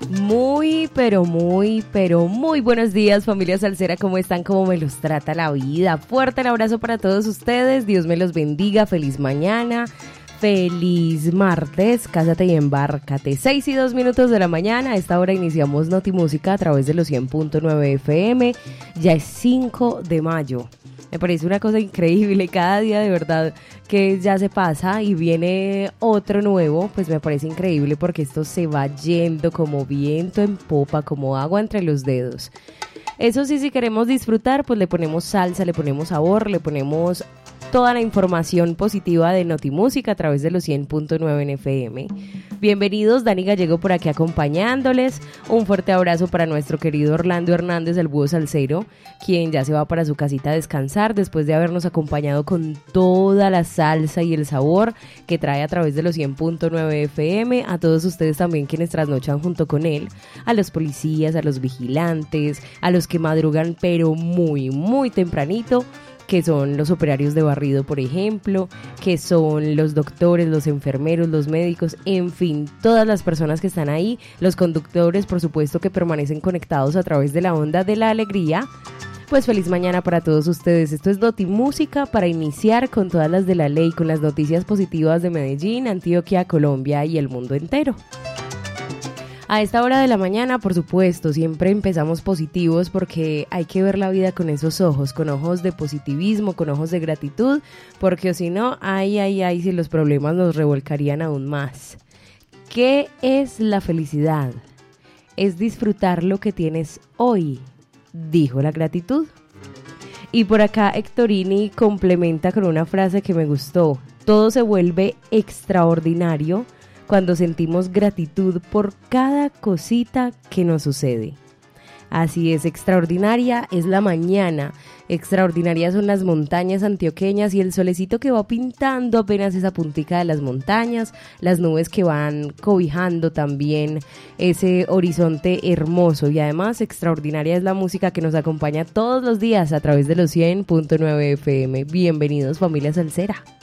Muy buenos días, familia salsera, ¿cómo están? ¿Cómo me los trata la vida? Fuerte el abrazo para todos ustedes, Dios me los bendiga, feliz mañana, feliz martes, cásate y embárcate. 6:02 de la mañana, a esta hora iniciamos Noti Música a través de los 100.9 FM, ya es 5 de mayo. Me parece una cosa increíble, cada día de verdad que ya se pasa y viene otro nuevo, pues me parece increíble porque esto se va yendo como viento en popa, como agua entre los dedos. Eso sí, si queremos disfrutar, pues le ponemos salsa, le ponemos sabor, le ponemos toda la información positiva de Notimúsica a través de los 100.9 en FM. Bienvenidos, Dani Gallego por aquí acompañándoles. Un fuerte abrazo para nuestro querido Orlando Hernández, el búho salsero, quien ya se va para su casita a descansar después de habernos acompañado con toda la salsa y el sabor que trae a través de los 100.9 FM. A todos ustedes también quienes trasnochan junto con él, a los policías, a los vigilantes, a los que madrugan pero muy tempranito, que son los operarios de barrido, por ejemplo, que son los doctores, los enfermeros, los médicos, en fin, todas las personas que están ahí, los conductores, por supuesto, que permanecen conectados a través de la onda de la alegría. Pues feliz mañana para todos ustedes. Esto es Notimúsica para iniciar con todas las de la ley, con las noticias positivas de Medellín, Antioquia, Colombia y el mundo entero. A esta hora de la mañana, por supuesto, siempre empezamos positivos porque hay que ver la vida con esos ojos, con ojos de positivismo, con ojos de gratitud, porque si no, si los problemas nos revolcarían aún más. ¿Qué es la felicidad? Es disfrutar lo que tienes hoy, dijo la gratitud. Y por acá Hectorini complementa con una frase que me gustó: todo se vuelve extraordinario cuando sentimos gratitud por cada cosita que nos sucede. Así es, extraordinaria es la mañana, extraordinarias son las montañas antioqueñas y el solecito que va pintando apenas esa puntica de las montañas, las nubes que van cobijando también ese horizonte hermoso, y además extraordinaria es la música que nos acompaña todos los días a través de los 100.9 FM. Bienvenidos, familia salsera.